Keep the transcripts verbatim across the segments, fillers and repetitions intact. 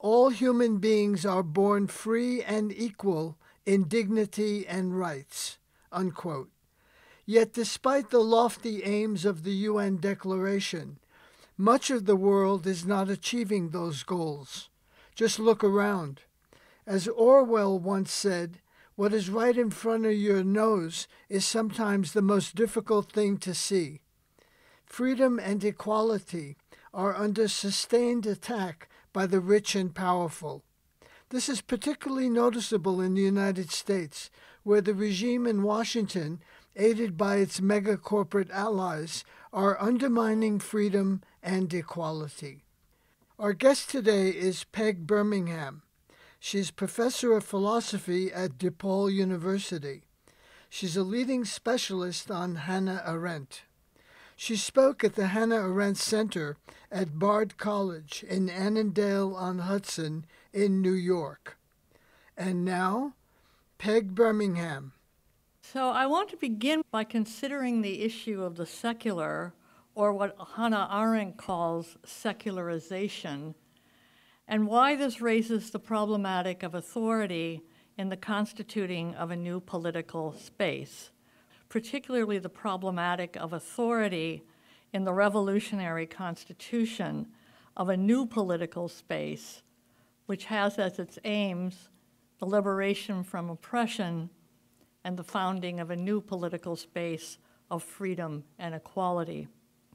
All human beings are born free and equal in dignity and rights, unquote. Yet despite the lofty aims of the U N Declaration, much of the world is not achieving those goals. Just look around. As Orwell once said, what is right in front of your nose is sometimes the most difficult thing to see. Freedom and equality are under sustained attack by the rich and powerful. This is particularly noticeable in the United States, where the regime in Washington, aided by its mega-corporate allies, are undermining freedom and equality. Our guest today is Peg Birmingham. She's professor of philosophy at DePaul University. She's a leading specialist on Hannah Arendt. She spoke at the Hannah Arendt Center at Bard College in Annandale-on-Hudson in New York. And now, Peg Birmingham. So I want to begin by considering the issue of the secular, or what Hannah Arendt calls secularization, and why this raises the problematic of authority in the constituting of a new political space, particularly the problematic of authority in the revolutionary constitution of a new political space, which has as its aims the liberation from oppression and the founding of a new political space of freedom and equality.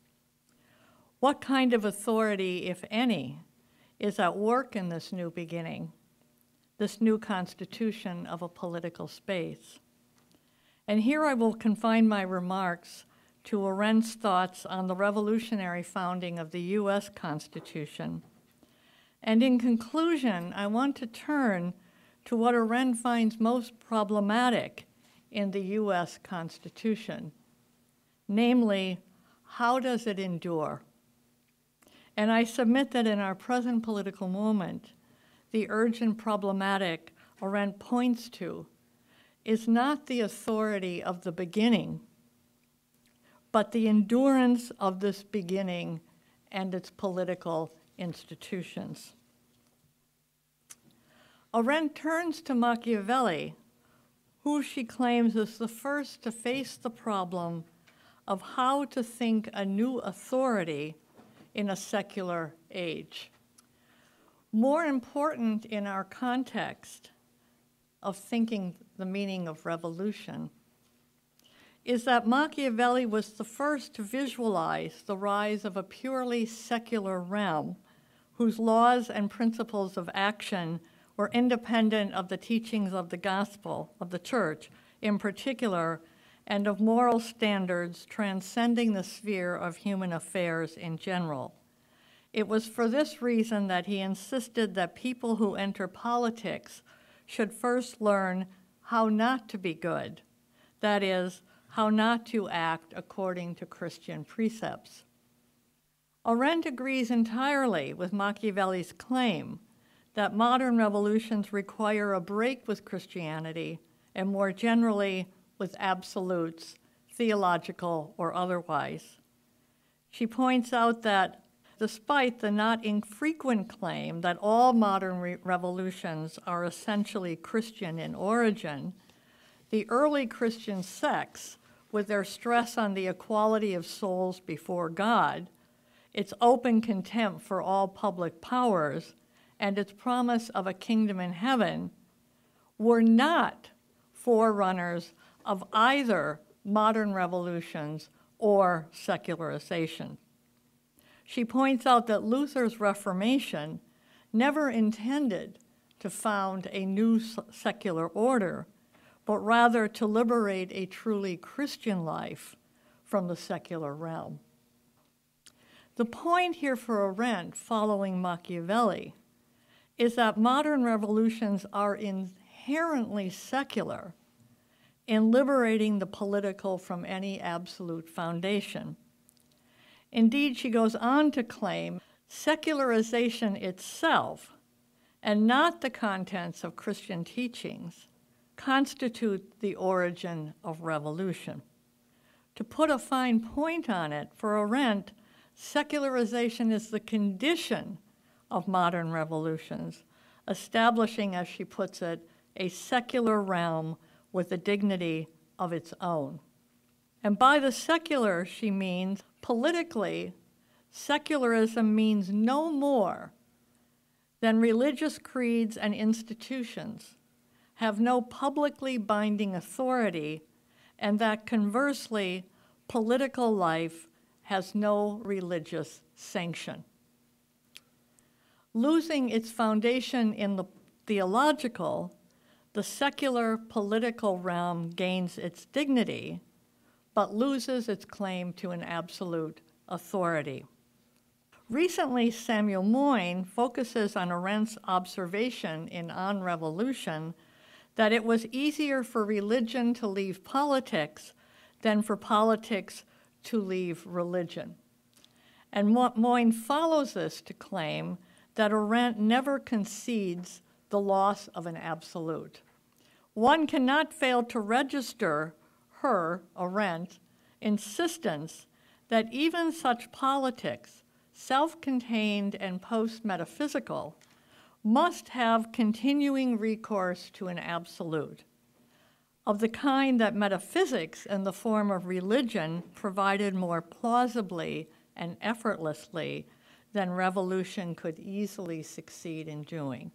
What kind of authority, if any, is at work in this new beginning, this new constitution of a political space? And here I will confine my remarks to Arendt's thoughts on the revolutionary founding of the U S Constitution. And in conclusion, I want to turn to what Arendt finds most problematic in the U S Constitution, namely, how does it endure? And I submit that in our present political moment, the urgent problematic Arendt points to is not the authority of the beginning, but the endurance of this beginning and its political institutions. Arendt turns to Machiavelli, who she claims is the first to face the problem of how to think a new authority in a secular age. More important in our context of thinking the meaning of revolution is that Machiavelli was the first to visualize the rise of a purely secular realm whose laws and principles of action were independent of the teachings of the gospel, of the church in particular, and of moral standards transcending the sphere of human affairs in general. It was for this reason that he insisted that people who enter politics should first learn how not to be good, that is, how not to act according to Christian precepts. Arendt agrees entirely with Machiavelli's claim that modern revolutions require a break with Christianity and more generally with absolutes, theological or otherwise. She points out that despite the not infrequent claim that all modern re- revolutions are essentially Christian in origin, the early Christian sects, with their stress on the equality of souls before God, its open contempt for all public powers, and its promise of a kingdom in heaven, were not forerunners of either modern revolutions or secularization. She points out that Luther's Reformation never intended to found a new secular order, but rather to liberate a truly Christian life from the secular realm. The point here for Arendt, following Machiavelli, is that modern revolutions are inherently secular in liberating the political from any absolute foundation. Indeed, she goes on to claim secularization itself, and not the contents of Christian teachings, constitute the origin of revolution. To put a fine point on it, for Arendt, secularization is the condition of modern revolutions, establishing, as she puts it, a secular realm with a dignity of its own. And by the secular, she means politically, secularism means no more than religious creeds and institutions have no publicly binding authority, and that conversely, political life has no religious sanction. Losing its foundation in the theological, the secular political realm gains its dignity, but loses its claim to an absolute authority. Recently, Samuel Moyn focuses on Arendt's observation in On Revolution that it was easier for religion to leave politics than for politics to leave religion. And Moyn follows this to claim that Arendt never concedes the loss of an absolute. One cannot fail to register her, Arendt, insistence that even such politics, self-contained and post-metaphysical, must have continuing recourse to an absolute, of the kind that metaphysics in the form of religion provided more plausibly and effortlessly than revolution could easily succeed in doing.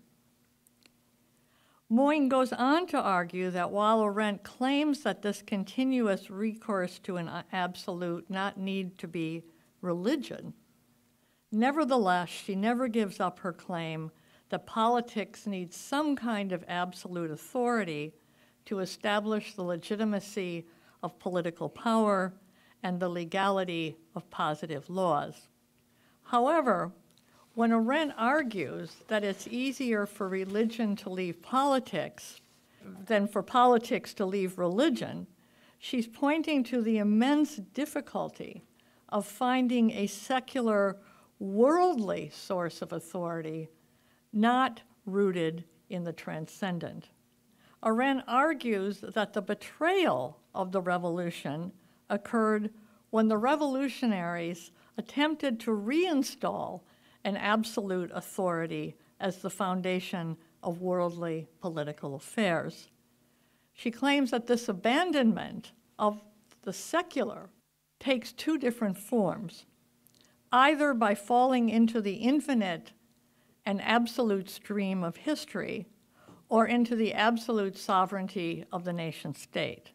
Moyn goes on to argue that while Arendt claims that this continuous recourse to an absolute not need to be religion, nevertheless, she never gives up her claim that politics needs some kind of absolute authority to establish the legitimacy of political power and the legality of positive laws. However, when Arendt argues that it's easier for religion to leave politics than for politics to leave religion, she's pointing to the immense difficulty of finding a secular, worldly source of authority not rooted in the transcendent. Arendt argues that the betrayal of the revolution occurred when the revolutionaries attempted to reinstall an absolute authority as the foundation of worldly political affairs. She claims that this abandonment of the secular takes two different forms, either by falling into the infinite and absolute stream of history, or into the absolute sovereignty of the nation state.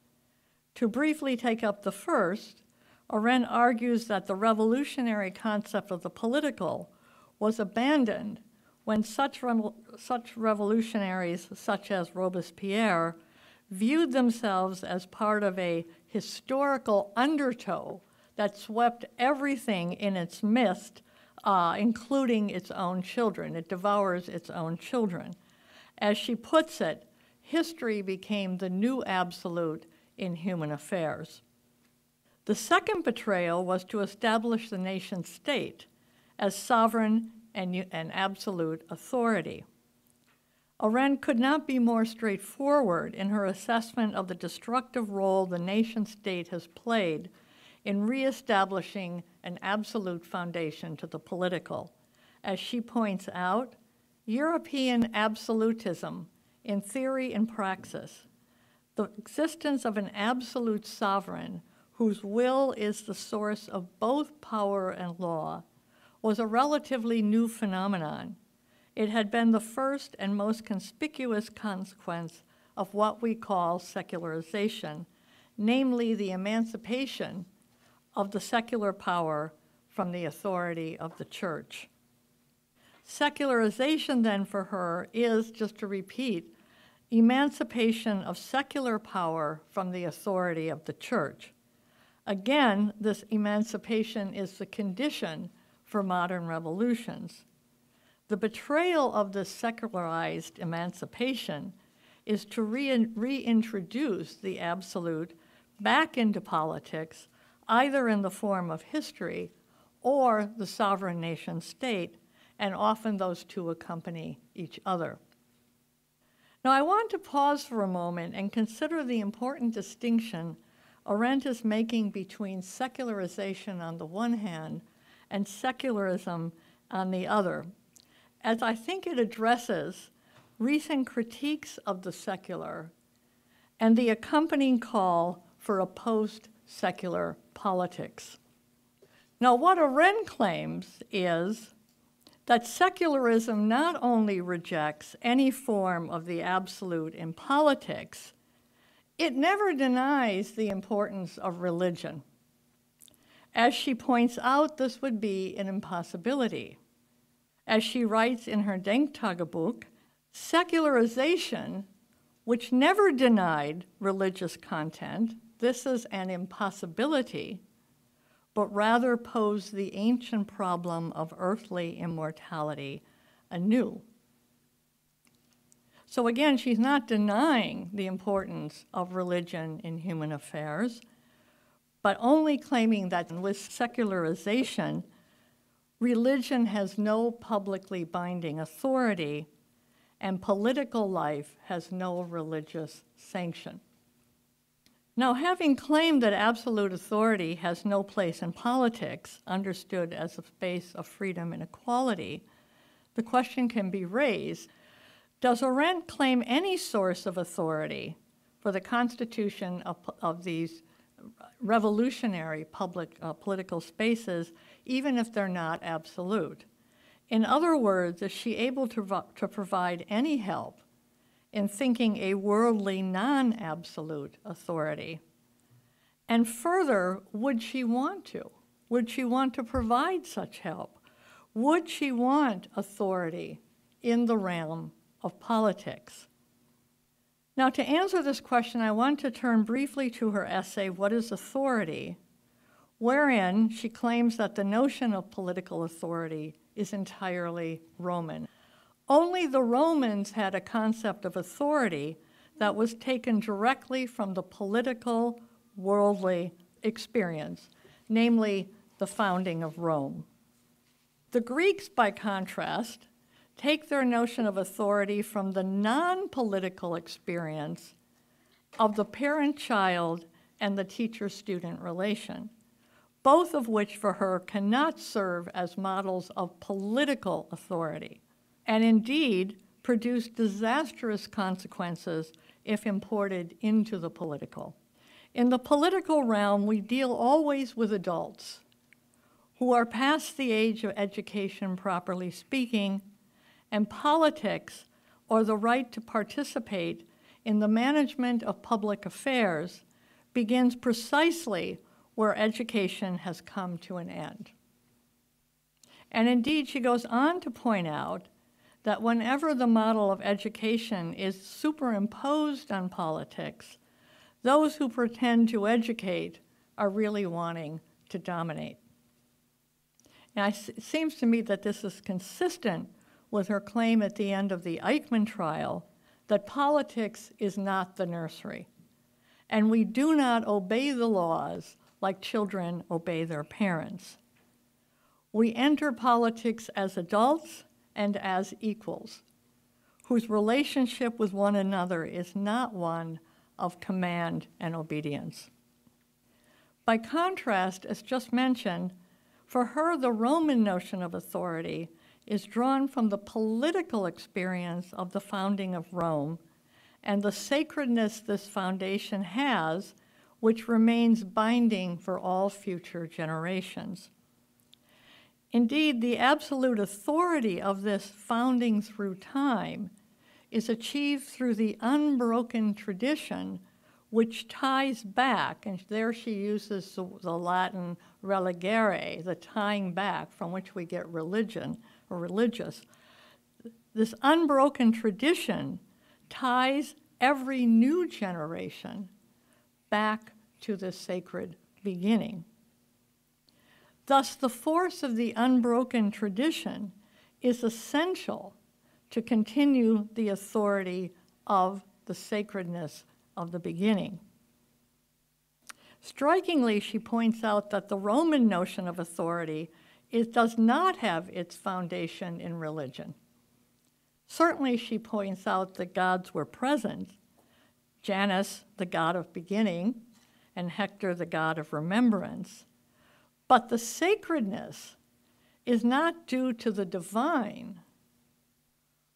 To briefly take up the first, Arendt argues that the revolutionary concept of the political was abandoned when such, re such revolutionaries, such as Robespierre, viewed themselves as part of a historical undertow that swept everything in its midst, uh, including its own children. It devours its own children. As she puts it, history became the new absolute in human affairs. The second betrayal was to establish the nation state as sovereign and, and absolute authority. Arendt could not be more straightforward in her assessment of the destructive role the nation state has played in reestablishing an absolute foundation to the political. As she points out, European absolutism in theory and praxis, the existence of an absolute sovereign whose will is the source of both power and law, was a relatively new phenomenon. It had been the first and most conspicuous consequence of what we call secularization, namely the emancipation of the secular power from the authority of the church. Secularization, then, for her is, just to repeat, emancipation of secular power from the authority of the church. Again, this emancipation is the condition for modern revolutions. The betrayal of this secularized emancipation is to re reintroduce the absolute back into politics, either in the form of history or the sovereign nation state, and often those two accompany each other. Now, I want to pause for a moment and consider the important distinction Arendt is making between secularization on the one hand and secularism on the other, as I think it addresses recent critiques of the secular and the accompanying call for a post-secular politics. Now, what Arendt claims is that secularism not only rejects any form of the absolute in politics, it never denies the importance of religion. As she points out, this would be an impossibility. As she writes in her Denktagebuch, secularization, which never denied religious content, this is an impossibility, but rather posed the ancient problem of earthly immortality anew. So again, she's not denying the importance of religion in human affairs, but only claiming that with secularization, religion has no publicly binding authority and political life has no religious sanction. Now, having claimed that absolute authority has no place in politics, understood as a space of freedom and equality, the question can be raised, does Arendt claim any source of authority for the constitution of, of these revolutionary public uh, political spaces, even if they're not absolute? In other words, is she able to, to provide any help in thinking a worldly, non-absolute authority? And further, would she want to? Would she want to provide such help? Would she want authority in the realm of politics? Now, to answer this question, I want to turn briefly to her essay, What is Authority?, wherein she claims that the notion of political authority is entirely Roman. Only the Romans had a concept of authority that was taken directly from the political, worldly experience, namely the founding of Rome. The Greeks, by contrast, take their notion of authority from the non-political experience of the parent-child and the teacher-student relation, both of which for her cannot serve as models of political authority, and indeed produce disastrous consequences if imported into the political. In the political realm, we deal always with adults who are past the age of education, properly speaking, and politics, or the right to participate in the management of public affairs, begins precisely where education has come to an end. And indeed, she goes on to point out that whenever the model of education is superimposed on politics, those who pretend to educate are really wanting to dominate. And it seems to me that this is consistent with her claim at the end of the Eichmann trial that politics is not the nursery, and we do not obey the laws like children obey their parents. We enter politics as adults and as equals, whose relationship with one another is not one of command and obedience. By contrast, as just mentioned, for her, the Roman notion of authority is drawn from the political experience of the founding of Rome and the sacredness this foundation has, which remains binding for all future generations. Indeed, the absolute authority of this founding through time is achieved through the unbroken tradition which ties back, and there she uses the, the Latin religare, the tying back from which we get religion or religious. This unbroken tradition ties every new generation back to the sacred beginning. Thus, the force of the unbroken tradition is essential to continue the authority of the sacredness of the beginning. Strikingly, she points out that the Roman notion of authority is, does not have its foundation in religion. Certainly, she points out that gods were present, Janus, the god of beginning, and Hector, the god of remembrance. But the sacredness is not due to the divine,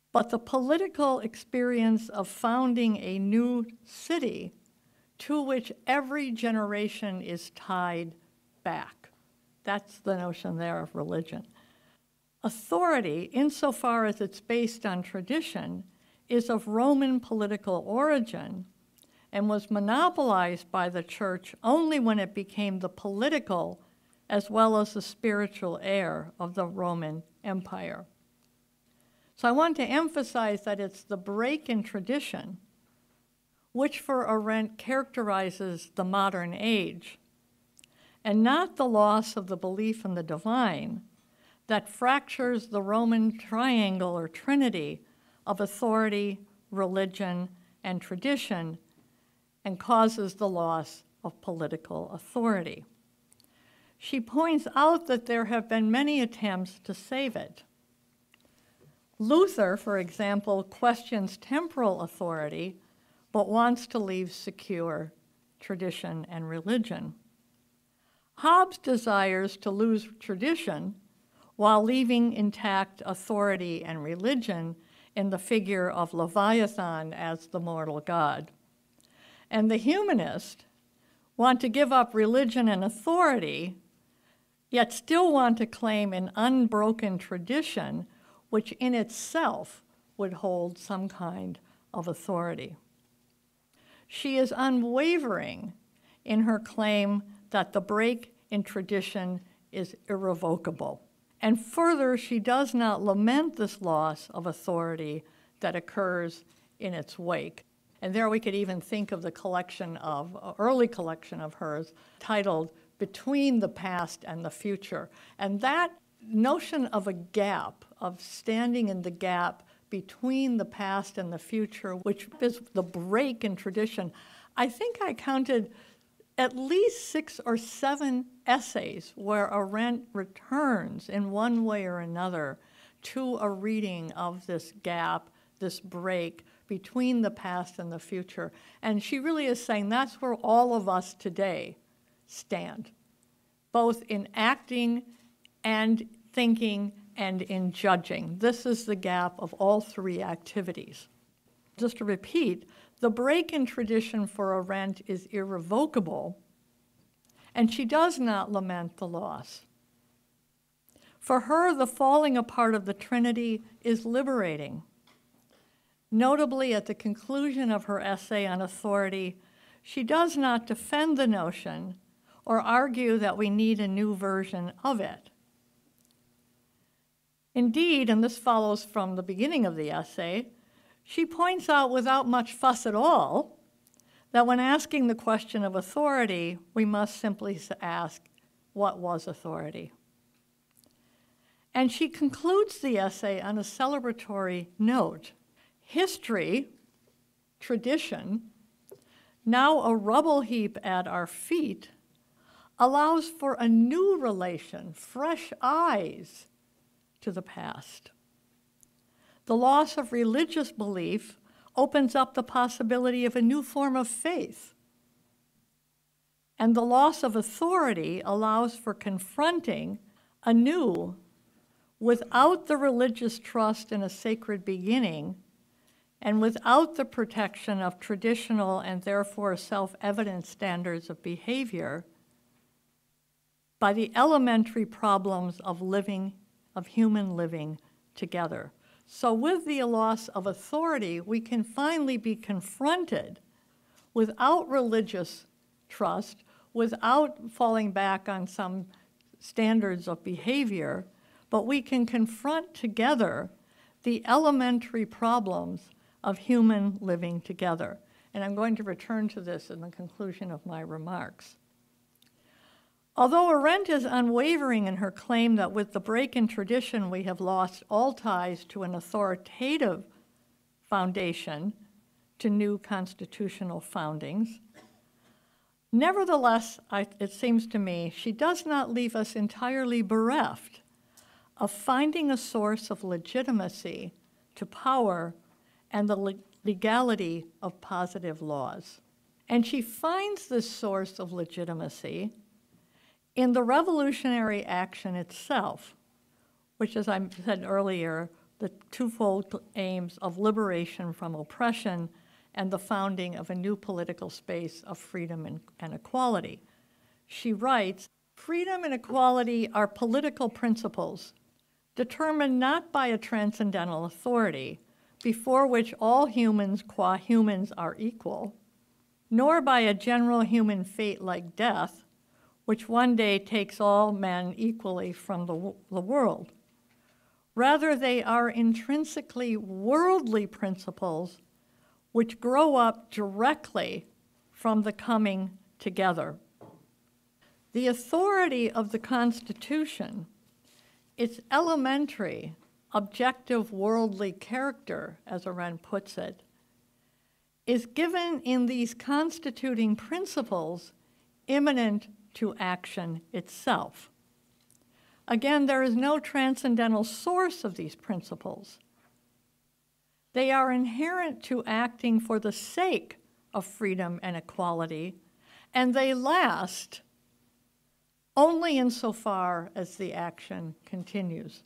but the political experience of founding a new city to which every generation is tied back. That's the notion there of religion. Authority, insofar as it's based on tradition, is of Roman political origin and was monopolized by the church only when it became the political as well as the spiritual heir of the Roman Empire. So I want to emphasize that it's the break in tradition, which for Arendt characterizes the modern age, and not the loss of the belief in the divine, that fractures the Roman triangle or trinity of authority, religion, and tradition, and causes the loss of political authority. She points out that there have been many attempts to save it. Luther, for example, questions temporal authority, but wants to leave secure tradition and religion. Hobbes desires to lose tradition while leaving intact authority and religion in the figure of Leviathan as the mortal god. And the humanists want to give up religion and authority, yet still want to claim an unbroken tradition which in itself would hold some kind of authority. She is unwavering in her claim that the break in tradition is irrevocable. And further, she does not lament this loss of authority that occurs in its wake. And there we could even think of the collection of, uh, early collection of hers, titled Between the Past and the Future. And that notion of a gap, of standing in the gap between the past and the future, which is the break in tradition, I think I counted at least six or seven essays where Arendt returns in one way or another to a reading of this gap, this break between the past and the future. And she really is saying that's where all of us today stand, both in acting and thinking and in judging. This is the gap of all three activities. Just to repeat, the break in tradition for Arendt is irrevocable, and she does not lament the loss. For her, the falling apart of the Trinity is liberating. Notably, at the conclusion of her essay on authority, she does not defend the notion or argue that we need a new version of it. Indeed, and this follows from the beginning of the essay, she points out without much fuss at all that when asking the question of authority, we must simply ask, what was authority? And she concludes the essay on a celebratory note. History, tradition, now a rubble heap at our feet, allows for a new relation, fresh eyes to the past. The loss of religious belief opens up the possibility of a new form of faith. And the loss of authority allows for confronting anew, without the religious trust in a sacred beginning, and without the protection of traditional and therefore self-evident standards of behavior, by the elementary problems of living, of human living together. So with the loss of authority, we can finally be confronted without religious trust, without falling back on some standards of behavior, but we can confront together the elementary problems of human living together. And I'm going to return to this in the conclusion of my remarks. Although Arendt is unwavering in her claim that with the break in tradition we have lost all ties to an authoritative foundation to new constitutional foundings, nevertheless, I, it seems to me, she does not leave us entirely bereft of finding a source of legitimacy to power and the le- legality of positive laws. And she finds this source of legitimacy in the revolutionary action itself, which, as I said earlier, the twofold aims of liberation from oppression and the founding of a new political space of freedom and, and equality. She writes, "Freedom and equality are political principles determined not by a transcendental authority, before which all humans qua humans are equal, nor by a general human fate like death, which one day takes all men equally from the, the world. Rather, they are intrinsically worldly principles which grow up directly from the coming together. The authority of the Constitution, its elementary, objective worldly character, as Arendt puts it, is given in these constituting principles immanent to action itself. Again, there is no transcendental source of these principles. They are inherent to acting for the sake of freedom and equality, and they last only insofar as the action continues.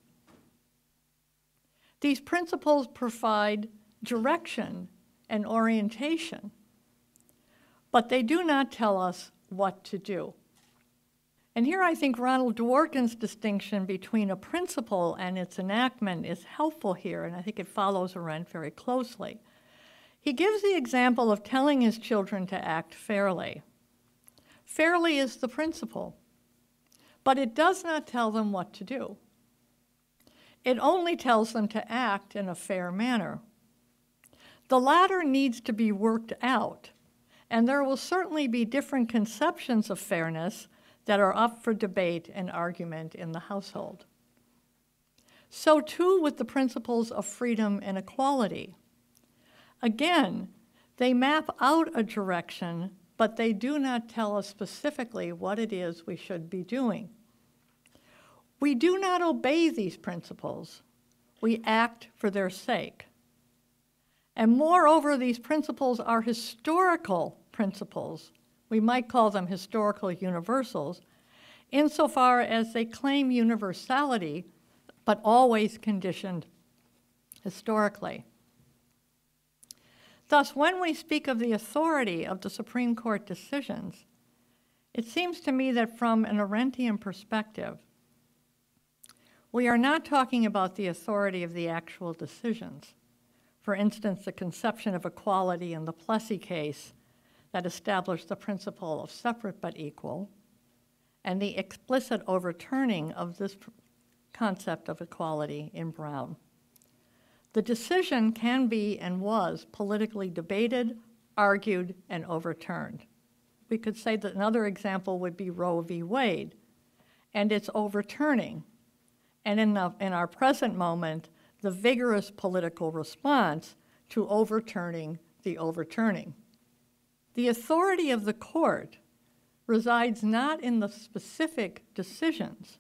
These principles provide direction and orientation, but they do not tell us what to do. And here I think Ronald Dworkin's distinction between a principle and its enactment is helpful here, and I think it follows Arendt very closely. He gives the example of telling his children to act fairly. Fairly is the principle, but it does not tell them what to do. It only tells them to act in a fair manner. The latter needs to be worked out, and there will certainly be different conceptions of fairness that are up for debate and argument in the household. So too with the principles of freedom and equality. Again, they map out a direction, but they do not tell us specifically what it is we should be doing. We do not obey these principles. We act for their sake. And moreover, these principles are historical principles. We might call them historical universals, insofar as they claim universality, but always conditioned historically. Thus, when we speak of the authority of the Supreme Court decisions, it seems to me that from an Arendtian perspective, we are not talking about the authority of the actual decisions. For instance, the conception of equality in the Plessy case that established the principle of separate but equal, and the explicit overturning of this concept of equality in Brown. The decision can be and was politically debated, argued, and overturned. We could say that another example would be Roe v. Wade and its overturning, and in, the, in our present moment, the vigorous political response to overturning the overturning. The authority of the court resides not in the specific decisions.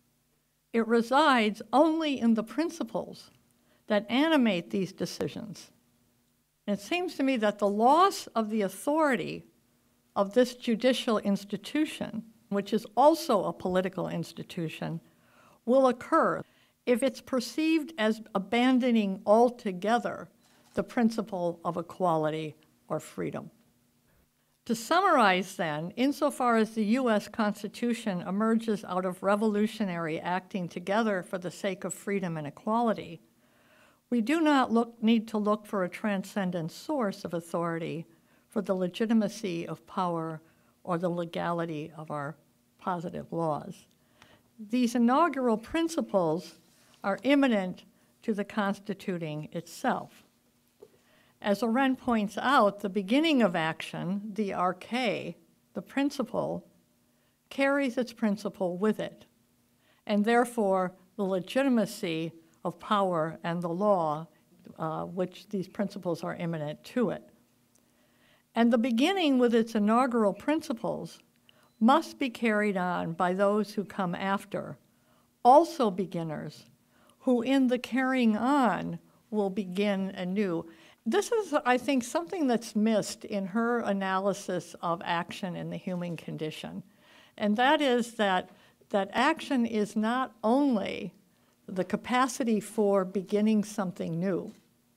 It resides only in the principles that animate these decisions. And it seems to me that the loss of the authority of this judicial institution, which is also a political institution, will occur if it's perceived as abandoning altogether the principle of equality or freedom. To summarize then, insofar as the U S Constitution emerges out of revolutionary acting together for the sake of freedom and equality, we do not look, need to look for a transcendent source of authority for the legitimacy of power or the legality of our positive laws. These inaugural principles are immanent to the constituting itself. As Arendt points out, the beginning of action, the arche, the principle, carries its principle with it, and therefore the legitimacy of power and the law, uh, which these principles are immanent to it. And the beginning with its inaugural principles must be carried on by those who come after, also beginners, who in the carrying on will begin anew. This is, I think, something that's missed in her analysis of action in the human condition, and that is that, that action is not only the capacity for beginning something new.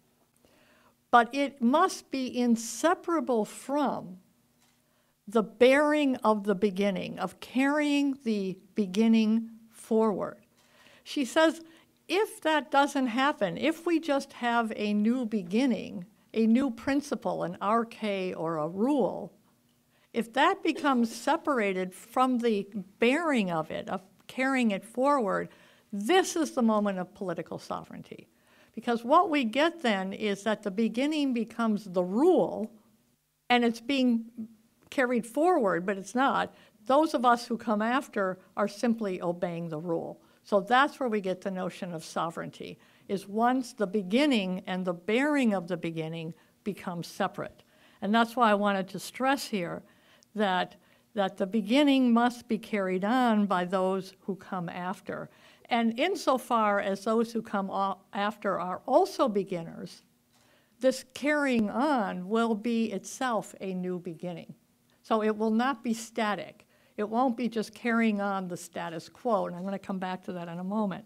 But it must be inseparable from the bearing of the beginning, of carrying the beginning forward. She says, if that doesn't happen, if we just have a new beginning, a new principle, an arche or a rule, if that becomes separated from the bearing of it, of carrying it forward, this is the moment of political sovereignty. Because what we get then is that the beginning becomes the rule, and it's being carried forward, but it's not. Those of us who come after are simply obeying the rule. So that's where we get the notion of sovereignty, is once the beginning and the bearing of the beginning become separate. And that's why I wanted to stress here that, that the beginning must be carried on by those who come after. And insofar as those who come after are also beginners, this carrying on will be itself a new beginning. So it will not be static. It won't be just carrying on the status quo, and I'm going to come back to that in a moment.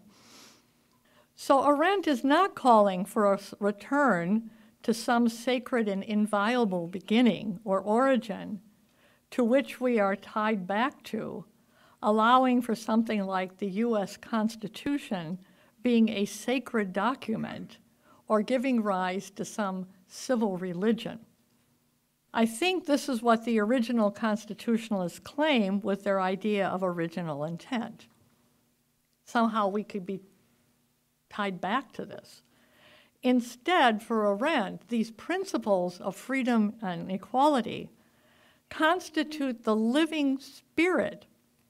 So Arendt is not calling for a return to some sacred and inviolable beginning or origin to which we are tied back to, allowing for something like the U S Constitution being a sacred document or giving rise to some civil religion. I think this is what the original constitutionalists claim with their idea of original intent. Somehow we could be tied back to this. Instead, for Arendt, these principles of freedom and equality constitute the living spirit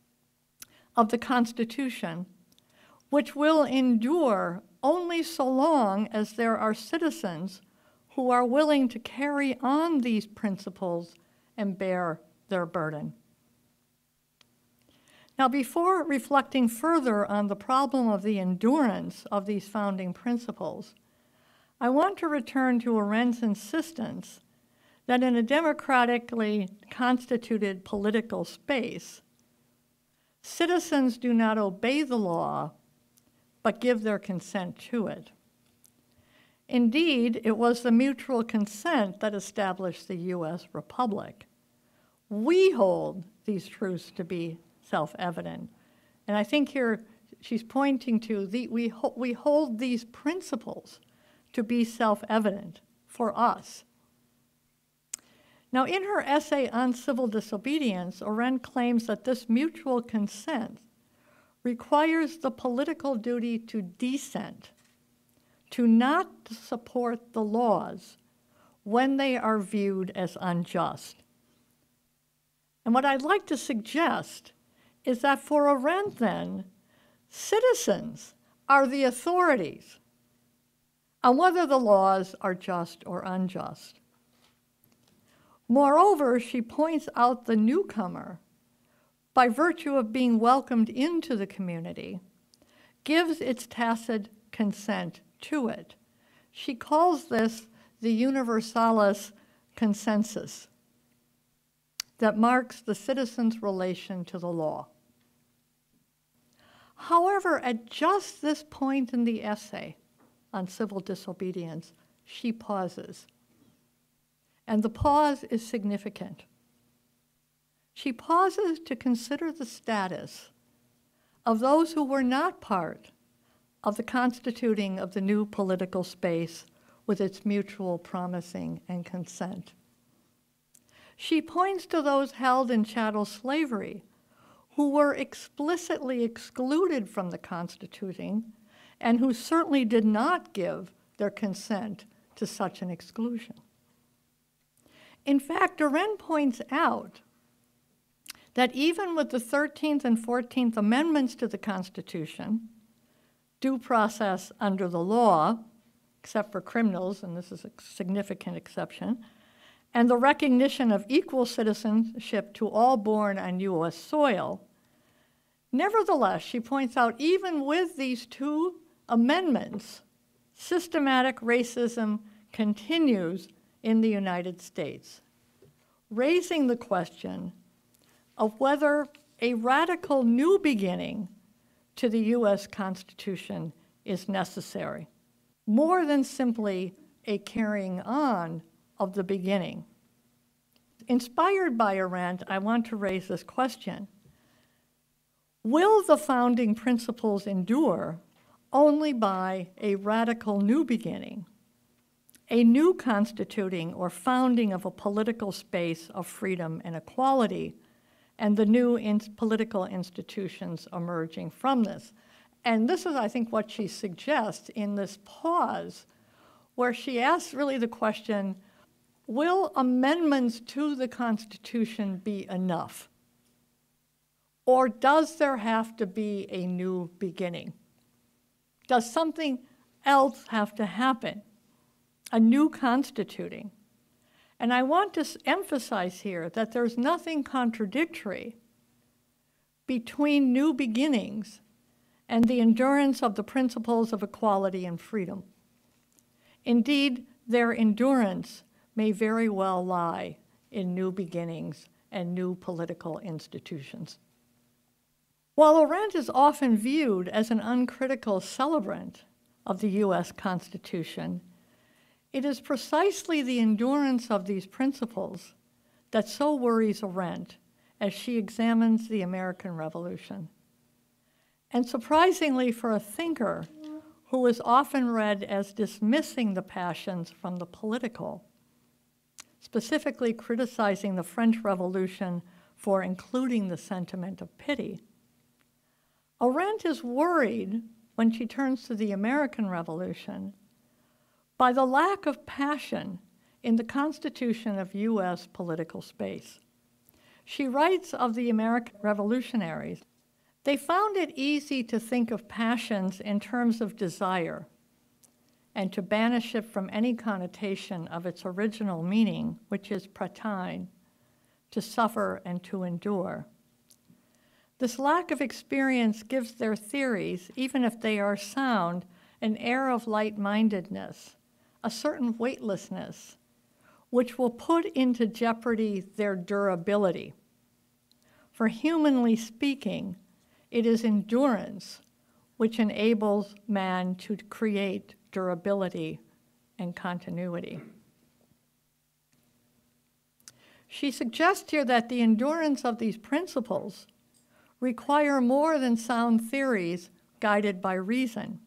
of the Constitution, which will endure only so long as there are citizens who are willing to carry on these principles and bear their burden. Now, before reflecting further on the problem of the endurance of these founding principles, I want to return to Arendt's insistence that in a democratically constituted political space, citizens do not obey the law, but give their consent to it. Indeed, it was the mutual consent that established the U S Republic. We hold these truths to be self-evident. And I think here she's pointing to, the, we, ho we hold these principles to be self-evident for us. Now, in her essay on civil disobedience, Arendt claims that this mutual consent requires the political duty to dissent, to not support the laws when they are viewed as unjust. And what I'd like to suggest is that for Arendt, then, citizens are the authorities on whether the laws are just or unjust. Moreover, she points out the newcomer, by virtue of being welcomed into the community, gives its tacit consent to it. She calls this the universalis consensus that marks the citizen's relation to the law. However, at just this point in the essay on civil disobedience, she pauses. And the pause is significant. She pauses to consider the status of those who were not part of the constituting of the new political space with its mutual promising and consent. She points to those held in chattel slavery who were explicitly excluded from the constituting and who certainly did not give their consent to such an exclusion. In fact, Arendt points out that even with the thirteenth and fourteenth Amendments to the Constitution, due process under the law, except for criminals, and this is a significant exception, and the recognition of equal citizenship to all born on U S soil, nevertheless, she points out, even with these two amendments, systematic racism continues in the United States, raising the question of whether a radical new beginning to the U S Constitution is necessary, more than simply a carrying on of the beginning. Inspired by Arendt, I want to raise this question. Will the founding principles endure only by a radical new beginning, a new constituting or founding of a political space of freedom and equality, and the new in political institutions emerging from this? And this is, I think, what she suggests in this pause, where she asks really the question, will amendments to the Constitution be enough? Or does there have to be a new beginning? Does something else have to happen? A new constituting? And I want to emphasize here that there's nothing contradictory between new beginnings and the endurance of the principles of equality and freedom. Indeed, their endurance may very well lie in new beginnings and new political institutions. While Arendt is often viewed as an uncritical celebrant of the U S Constitution, it is precisely the endurance of these principles that so worries Arendt as she examines the American Revolution. And surprisingly for a thinker who is often read as dismissing the passions from the political, specifically criticizing the French Revolution for including the sentiment of pity, Arendt is worried, when she turns to the American Revolution, by the lack of passion in the constitution of U S political space. She writes of the American revolutionaries, they found it easy to think of passions in terms of desire and to banish it from any connotation of its original meaning, which is pratine, to suffer and to endure. This lack of experience gives their theories, even if they are sound, an air of light-mindedness, a certain weightlessness, which will put into jeopardy their durability. For humanly speaking, it is endurance which enables man to create durability and continuity. She suggests here that the endurance of these principles require more than sound theories guided by reason.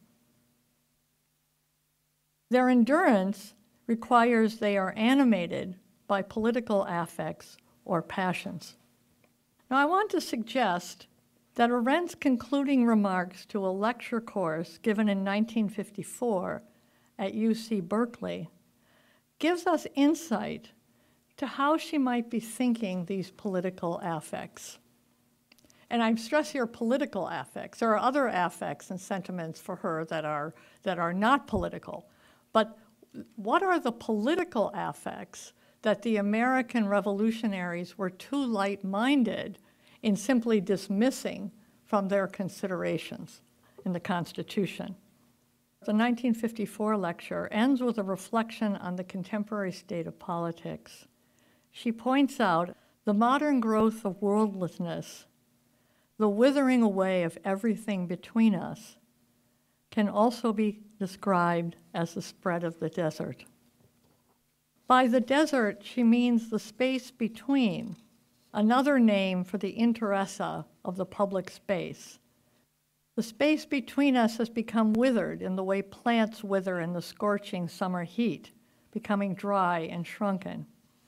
Their endurance requires they are animated by political affects or passions. Now, I want to suggest that Arendt's concluding remarks to a lecture course given in nineteen fifty-four at U C Berkeley gives us insight to how she might be thinking these political affects. And I stress here political affects. There are other affects and sentiments for her that are, that are not political. But what are the political affects that the American revolutionaries were too light-minded in simply dismissing from their considerations in the Constitution? The nineteen fifty-four lecture ends with a reflection on the contemporary state of politics. She points out the modern growth of worldlessness, the withering away of everything between us, can also be described as the spread of the desert. By the desert, she means the space between, another name for the interessa of the public space. The space between us has become withered in the way plants wither in the scorching summer heat, becoming dry and shrunken.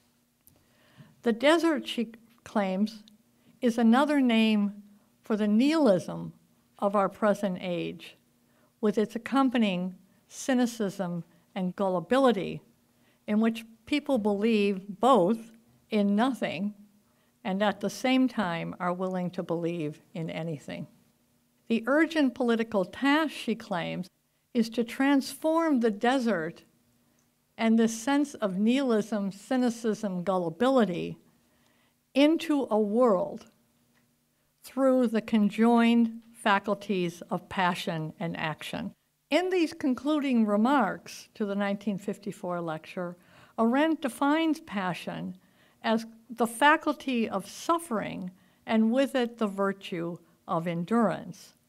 The desert, she claims, is another name for the nihilism of our present age, with its accompanying cynicism and gullibility, in which people believe both in nothing and at the same time are willing to believe in anything. The urgent political task, she claims, is to transform the desert and this sense of nihilism, cynicism, gullibility into a world through the conjoined faculties of passion and action. In these concluding remarks to the nineteen fifty-four lecture, Arendt defines passion as the faculty of suffering and with it the virtue of endurance,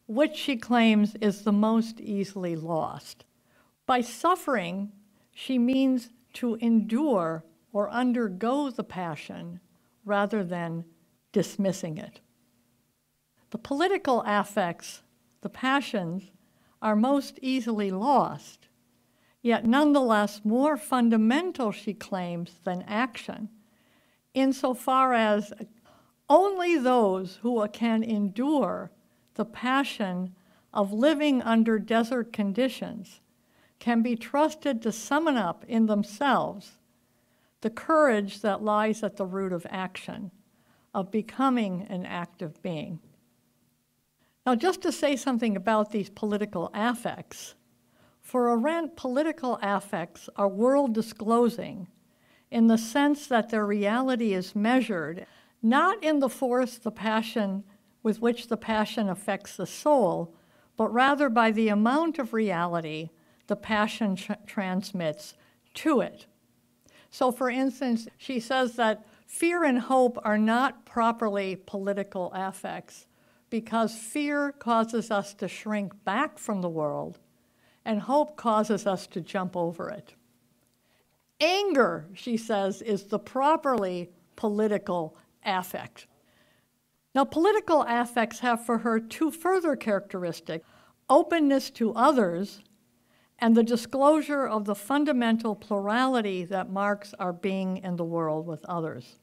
which she claims is the most easily lost. By suffering, she means to endure or undergo the passion rather than dismissing it. The political affects, the passions, are most easily lost, yet nonetheless more fundamental, she claims, than action, insofar as only those who can endure the passion of living under desert conditions can be trusted to summon up in themselves the courage that lies at the root of action, of becoming an active being. Now, just to say something about these political affects, for Arendt, political affects are world-disclosing in the sense that their reality is measured not in the force the passion with which the passion affects the soul, but rather by the amount of reality the passion tr- transmits to it. So, for instance, she says that fear and hope are not properly political affects because fear causes us to shrink back from the world and hope causes us to jump over it. Anger, she says, is the properly political affect. Now, political affects have for her two further characteristics: openness to others and the disclosure of the fundamental plurality that marks our being in the world with others.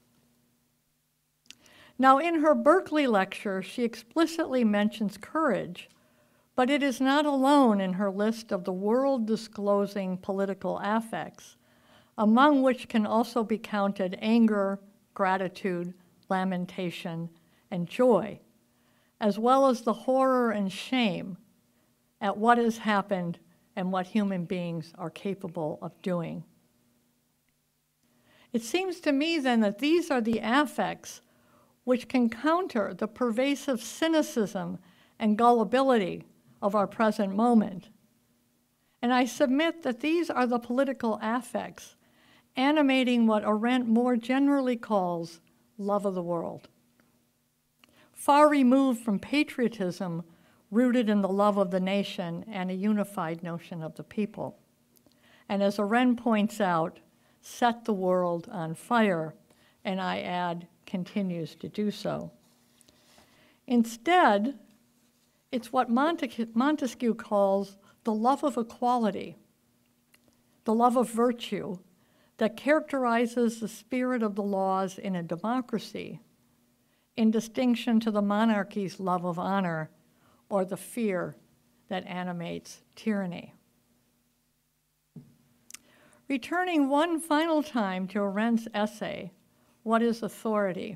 Now, in her Berkeley lecture, she explicitly mentions courage, but it is not alone in her list of the world-disclosing political affects, among which can also be counted anger, gratitude, lamentation, and joy, as well as the horror and shame at what has happened and what human beings are capable of doing. It seems to me then that these are the affects which can counter the pervasive cynicism and gullibility of our present moment. And I submit that these are the political affects animating what Arendt more generally calls love of the world. Far removed from patriotism rooted in the love of the nation and a unified notion of the people. And as Arendt points out, set the world on fire, and I add, continues to do so. Instead, it's what Montesquieu, Montesquieu calls the love of equality, the love of virtue that characterizes the spirit of the laws in a democracy, in distinction to the monarchy's love of honor or the fear that animates tyranny. Returning one final time to Arendt's essay, What is Authority?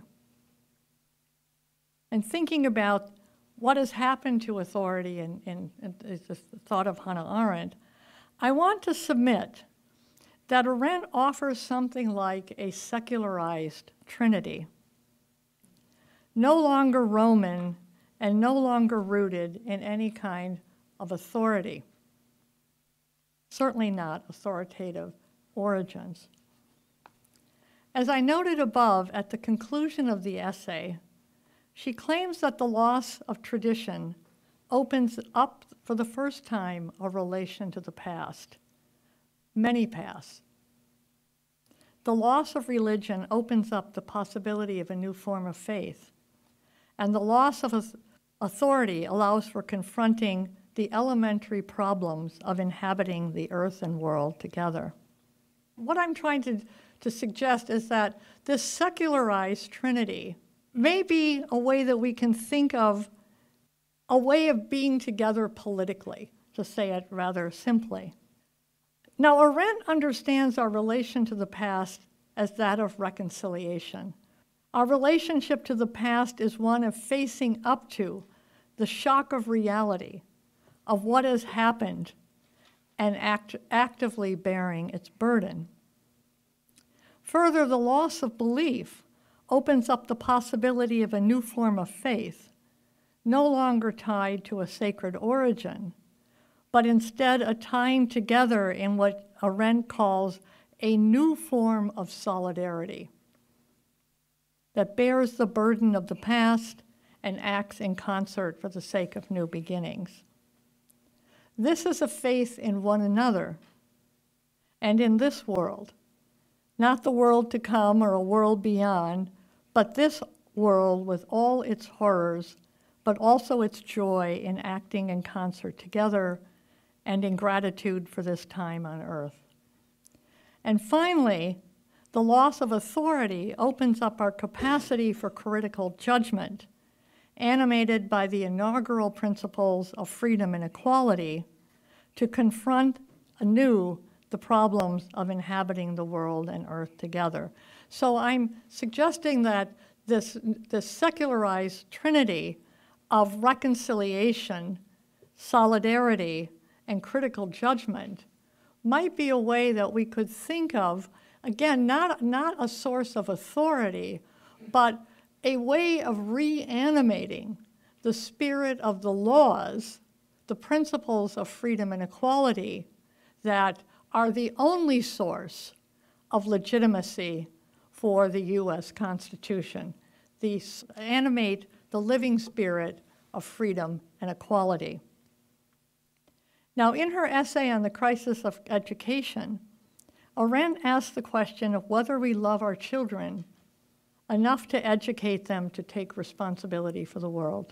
And thinking about what has happened to authority in, in, in the thought of Hannah Arendt, I want to submit that Arendt offers something like a secularized trinity, no longer Roman and no longer rooted in any kind of authority, certainly not authoritative origins. As I noted above, at the conclusion of the essay, she claims that the loss of tradition opens up for the first time a relation to the past, many pasts. The loss of religion opens up the possibility of a new form of faith, and the loss of authority allows for confronting the elementary problems of inhabiting the earth and world together. What I'm trying to, to suggest is that this secularized trinity may be a way that we can think of a way of being together politically, to say it rather simply. Now, Arendt understands our relation to the past as that of reconciliation. Our relationship to the past is one of facing up to the shock of reality, of what has happened, and act- actively bearing its burden. Further, the loss of belief opens up the possibility of a new form of faith, no longer tied to a sacred origin, but instead a tying together in what Arendt calls a new form of solidarity that bears the burden of the past and acts in concert for the sake of new beginnings. This is a faith in one another and in this world, not the world to come or a world beyond, but this world with all its horrors, but also its joy in acting in concert together and in gratitude for this time on earth. And finally, the loss of authority opens up our capacity for critical judgment, animated by the inaugural principles of freedom and equality, to confront anew the problems of inhabiting the world and earth together. So I'm suggesting that this, this secularized trinity of reconciliation, solidarity, and critical judgment might be a way that we could think of, again, not, not a source of authority, but a way of reanimating the spirit of the laws, the principles of freedom and equality that are the only source of legitimacy for the U S Constitution. These animate the living spirit of freedom and equality. Now, in her essay on the crisis of education, Arendt asked the question of whether we love our children enough to educate them to take responsibility for the world.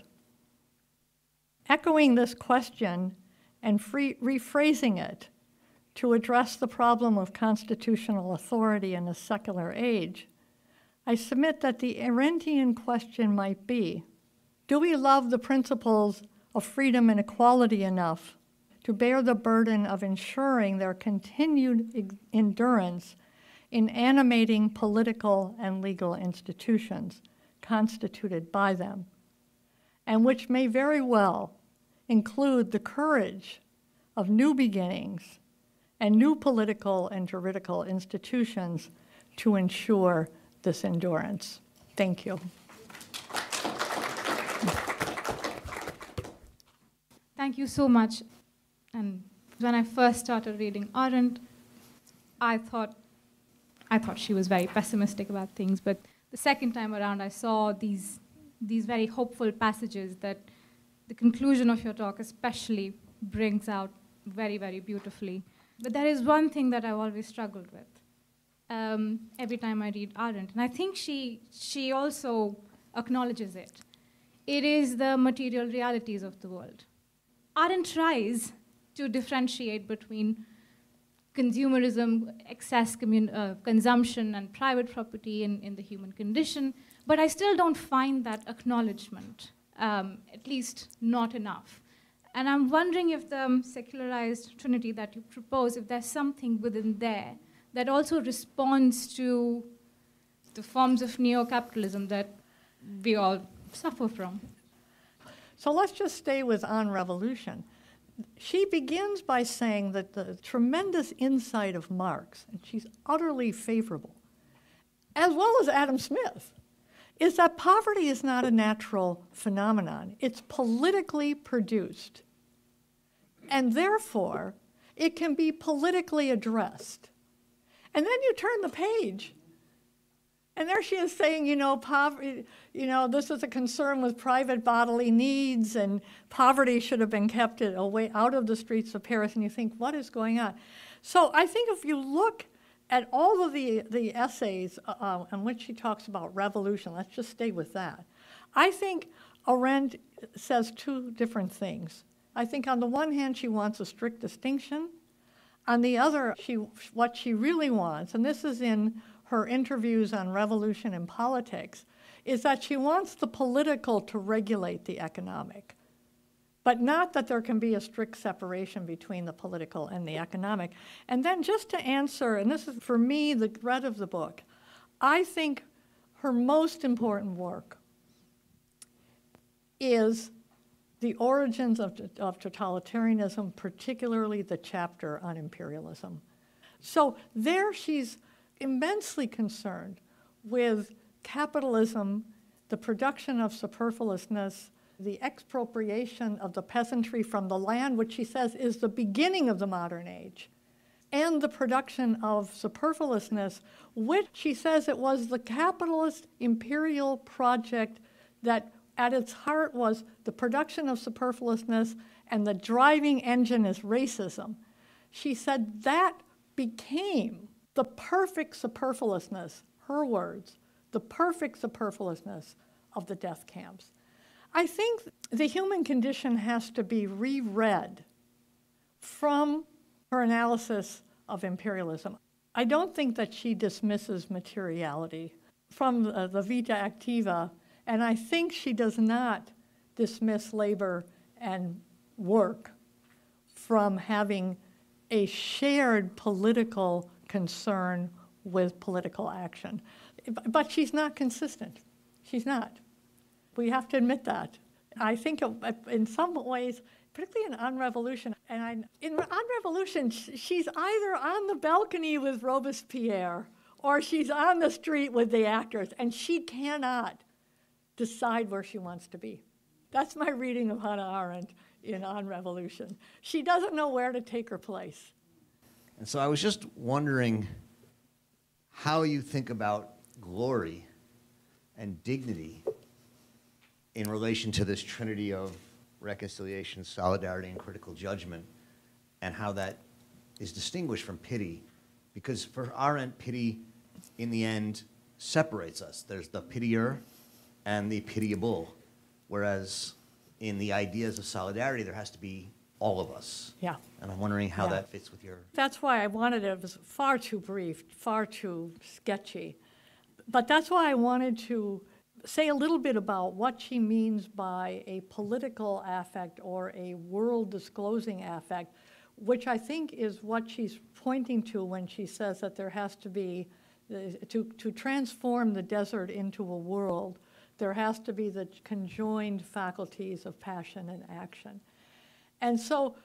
Echoing this question and free, rephrasing it to address the problem of constitutional authority in a secular age, I submit that the Arendtian question might be, do we love the principles of freedom and equality enough to bear the burden of ensuring their continued endurance in animating political and legal institutions constituted by them, and which may very well include the courage of new beginnings and new political and juridical institutions to ensure this endurance. Thank you. Thank you so much. And when I first started reading Arendt, I thought, I thought she was very pessimistic about things, but the second time around I saw these, these very hopeful passages that the conclusion of your talk especially brings out very, very beautifully. But there is one thing that I've always struggled with um, every time I read Arendt, and I think she, she also acknowledges it. It is the material realities of the world. Arendt tries to differentiate between consumerism, excess commun uh, consumption, and private property in, in the human condition, but I still don't find that acknowledgement, um, at least not enough. And I'm wondering if the secularized trinity that you propose, if there's something within there that also responds to the forms of neo-capitalism that we all suffer from. So let's just stay with On Revolution. She begins by saying that the tremendous insight of Marx, and she's utterly favorable, as well as Adam Smith, is that poverty is not a natural phenomenon. It's politically produced. And therefore, it can be politically addressed. And then you turn the page, and there she is saying, you know, poverty, you know, this is a concern with private bodily needs, and poverty should have been kept away out of the streets of Paris. And you think, what is going on? So I think if you look at all of the, the essays uh, in which she talks about revolution, let's just stay with that. I think Arendt says two different things. I think on the one hand, she wants a strict distinction. On the other, she, what she really wants, and this is in her interviews on revolution and politics, is that she wants the political to regulate the economic, but not that there can be a strict separation between the political and the economic. And then just to answer, and this is for me the thread of the book, I think her most important work is the origins of, of totalitarianism, particularly the chapter on imperialism. So there she's immensely concerned with capitalism, the production of superfluousness, the expropriation of the peasantry from the land, which she says is the beginning of the modern age, and the production of superfluousness, which she says it was the capitalist imperial project that at its heart was the production of superfluousness, and the driving engine is racism. She said that became the perfect superfluousness, her words, the perfect superfluousness of the death camps. I think the human condition has to be reread from her analysis of imperialism. I don't think that she dismisses materiality from the, the Vita Activa, and I think she does not dismiss labor and work from having a shared political concern with political action. But she's not consistent. She's not. We have to admit that. I think in some ways, particularly in On Revolution, and I, in On Revolution, she's either on the balcony with Robespierre or she's on the street with the actors, and she cannot decide where she wants to be. That's my reading of Hannah Arendt in On Revolution. She doesn't know where to take her place. And so I was just wondering how you think about glory and dignity in relation to this trinity of reconciliation, solidarity, and critical judgment, and how that is distinguished from pity. Because for Arendt, pity, in the end, separates us. There's the pitier and the pitiable, whereas in the ideas of solidarity, there has to be all of us. Yeah. And I'm wondering how Yeah. that fits with your... That's why I wanted it. It was far too brief, far too sketchy. But that's why I wanted to say a little bit about what she means by a political affect or a world-disclosing affect, which I think is what she's pointing to when she says that there has to be, to, to transform the desert into a world, there has to be the conjoined faculties of passion and action. And so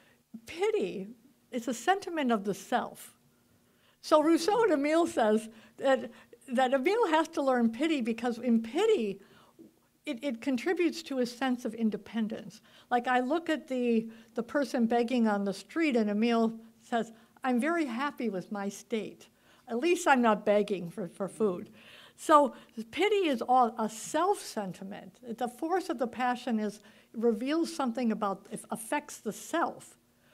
pity is a sentiment of the self. So Rousseau and Emile says that, that Emile has to learn pity because in pity, it, it contributes to a sense of independence. Like I look at the, the person begging on the street and Emile says, I'm very happy with my state. At least I'm not begging for, for food. So pity is all a self-sentiment. The force of the passion is reveals something about, it affects the self.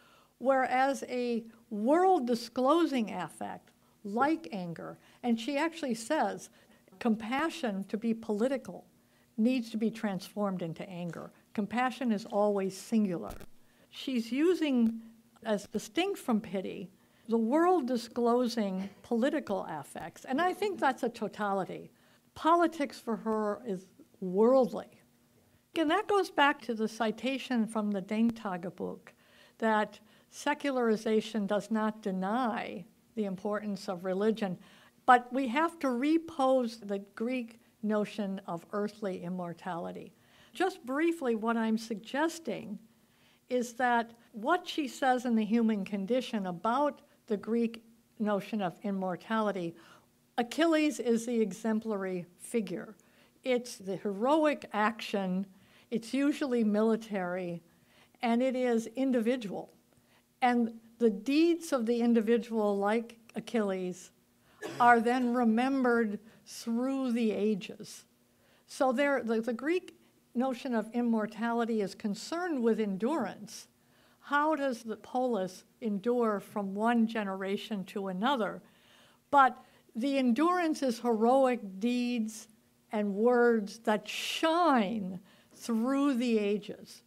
Whereas a world-disclosing affect, like anger, and she actually says, compassion to be political needs to be transformed into anger. Compassion is always singular. She's using, as distinct from pity, the world-disclosing political affects, and I think that's a totality. Politics for her is worldly. And that goes back to the citation from the Denktagebuch, that secularization does not deny the importance of religion, but we have to repose the Greek notion of earthly immortality. Just briefly, what I'm suggesting is that what she says in The Human Condition about the Greek notion of immortality, Achilles is the exemplary figure. It's the heroic action, it's usually military, and it is individual. And the deeds of the individual, like Achilles, are then remembered through the ages. So there, the, the Greek notion of immortality is concerned with endurance. How does the polis endure from one generation to another? But the endurance is heroic deeds and words that shine through the ages.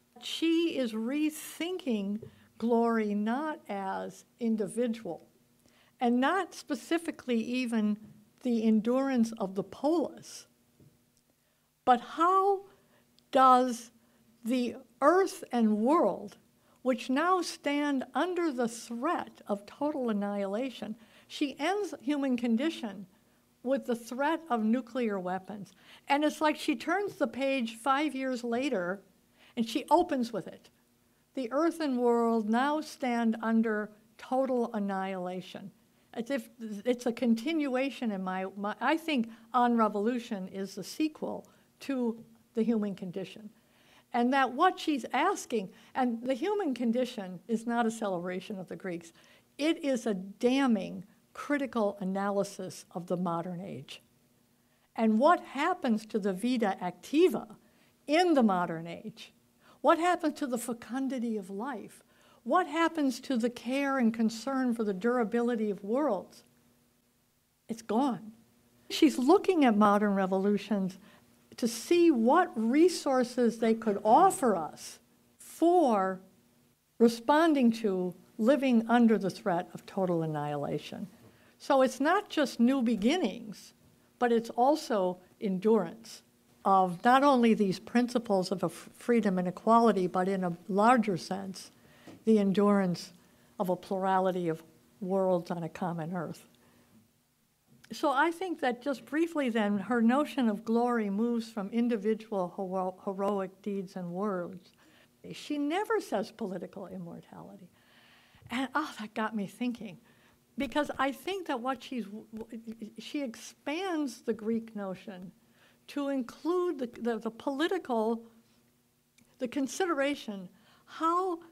She is rethinking glory not as individual, and not specifically even the endurance of the polis, but how does the earth and world, which now stand under the threat of total annihilation, she ends Human Condition with the threat of nuclear weapons. And it's like she turns the page five years later and she opens with it. The earth and world now stand under total annihilation. As if it's a continuation in my, my, I think On Revolution is the sequel to The Human Condition. And that what she's asking, and the human condition is not a celebration of the Greeks, it is a damning critical analysis of the modern age. And what happens to the Vita Activa in the modern age? What happens to the fecundity of life? What happens to the care and concern for the durability of worlds? It's gone. She's looking at modern revolutions to see what resources they could offer us for responding to living under the threat of total annihilation. So it's not just new beginnings, but it's also endurance of not only these principles of a f- freedom and equality, but in a larger sense, the endurance of a plurality of worlds on a common earth. So I think that just briefly then, her notion of glory moves from individual hero- heroic deeds and words. She never says political immortality. And oh, that got me thinking. Because I think that what she's, she expands the Greek notion to include the, the, the political, the consideration, how,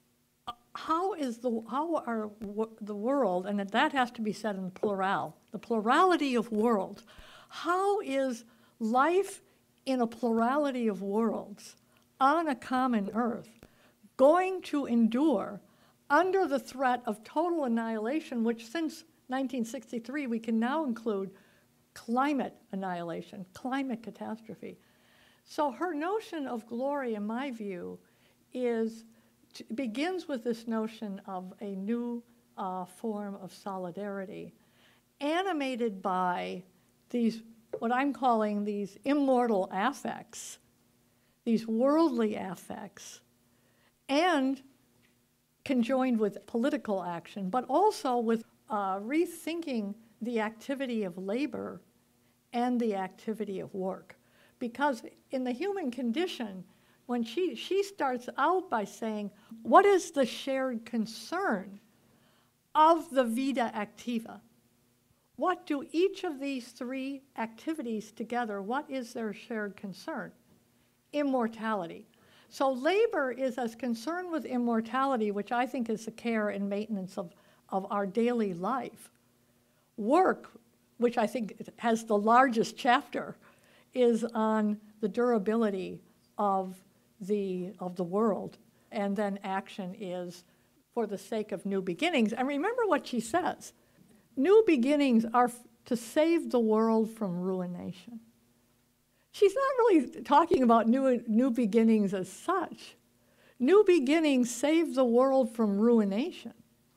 how is the, how are the world, and that has to be said in plural, the plurality of worlds, how is life in a plurality of worlds on a common earth going to endure under the threat of total annihilation, which since nineteen sixty-three we can now include climate annihilation, climate catastrophe. So her notion of glory, in my view, is begins with this notion of a new uh, form of solidarity, animated by these, what I'm calling these immortal affects, these worldly affects, and conjoined with political action, but also with uh, rethinking the activity of labor and the activity of work. Because in the human condition, when she, she starts out by saying, what is the shared concern of the vita activa? What do each of these three activities together, what is their shared concern? Immortality. So labor is as concerned with immortality, which I think is the care and maintenance of, of our daily life. Work, which I think has the largest chapter, is on the durability of the, of the world. And then action is for the sake of new beginnings. And remember what she says. New beginnings are f- to save the world from ruination. She's not really talking about new, new beginnings as such. New beginnings save the world from ruination.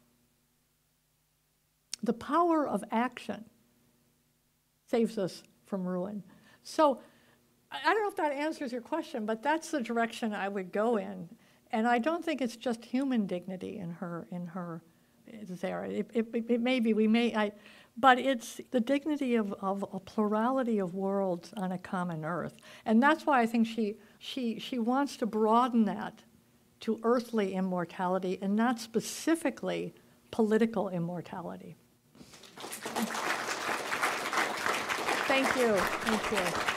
The power of action saves us from ruin. So I don't know if that answers your question, but that's the direction I would go in. And I don't think it's just human dignity in her, in her there. It, it, it may be, we may, I, but it's the dignity of, of a plurality of worlds on a common earth. And that's why I think she, she, she wants to broaden that to earthly immortality and not specifically political immortality. Thank you. Thank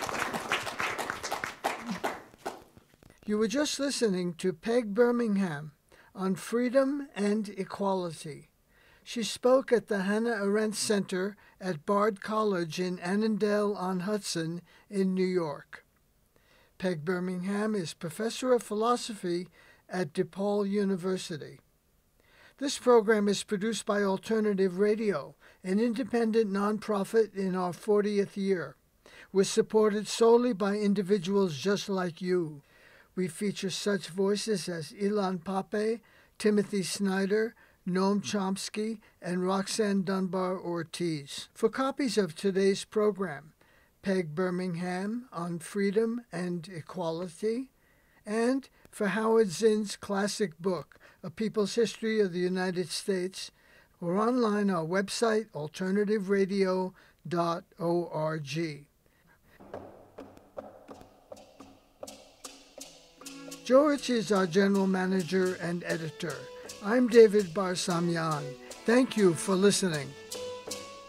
you. You were just listening to Peg Birmingham on freedom and equality. She spoke at the Hannah Arendt Center at Bard College in Annandale-on-Hudson in New York. Peg Birmingham is professor of philosophy at DePaul University. This program is produced by Alternative Radio, an independent nonprofit in our fortieth year. We're supported solely by individuals just like you. We feature such voices as Ilan Pape, Timothy Snyder, Noam Chomsky, and Roxanne Dunbar Ortiz. For copies of today's program, Peg Birmingham on freedom and equality, and for Howard Zinn's classic book, A People's History of the United States, or online our website, alternative radio dot org. George is our general manager and editor. I'm David Barsamian. Thank you for listening.